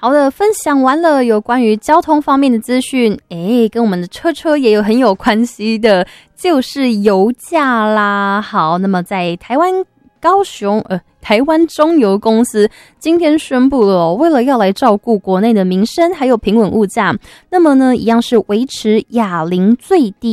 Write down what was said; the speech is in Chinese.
好的，分享完了有关于交通方面的资讯，跟我们的车也有很有关系的，就是油价啦。好，那么在台湾中油公司今天宣布了为了要来照顾国内的民生还有平稳物价，那么呢，一样是维持亚龄最低